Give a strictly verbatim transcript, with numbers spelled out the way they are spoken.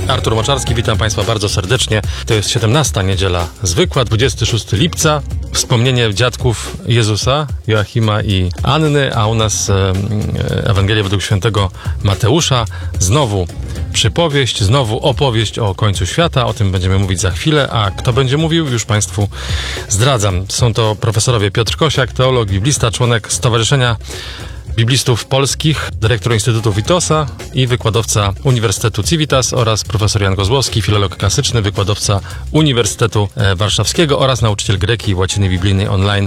Artur Moczarski, witam Państwa bardzo serdecznie. To jest siedemnasta niedziela zwykła, dwudziestego szóstego lipca. Wspomnienie dziadków Jezusa, Joachima i Anny, a u nas e, Ewangelia według świętego Mateusza. Znowu przypowieść, znowu opowieść o końcu świata. O tym będziemy mówić za chwilę, a kto będzie mówił, już Państwu zdradzam. Są to profesorowie Piotr Kosiak, teolog, biblista, członek Stowarzyszenia Biblistów Polskich, dyrektor Instytutu Witosa i wykładowca Uniwersytetu Civitas oraz profesor Jan Kozłowski, filolog klasyczny, wykładowca Uniwersytetu Warszawskiego oraz nauczyciel greki i łaciny biblijnej online